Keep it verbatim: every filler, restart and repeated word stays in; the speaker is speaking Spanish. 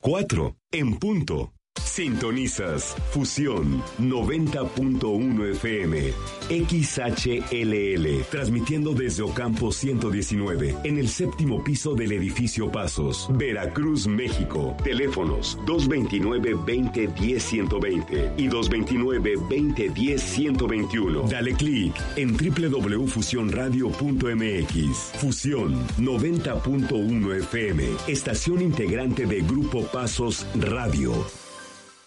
cuatro en punto. Sintonizas Fusión noventa punto uno F M, X H L L, transmitiendo desde Ocampo ciento diecinueve, en el séptimo piso del edificio Pasos, Veracruz, México. Teléfonos dos veintinueve, veinte, diez, ciento veinte y dos veintinueve, veinte, diez, ciento veintiuno. Dale clic en doble u doble u doble u punto fusión radio punto m x. Fusión noventa punto uno F M, estación integrante de Grupo Pasos Radio.